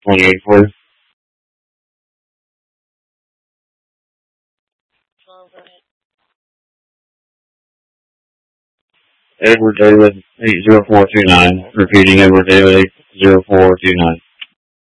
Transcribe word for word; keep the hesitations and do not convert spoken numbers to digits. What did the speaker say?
twenty-eight for you. Edward David eight zero four two nine. Repeating Edward David eight zero four two nine.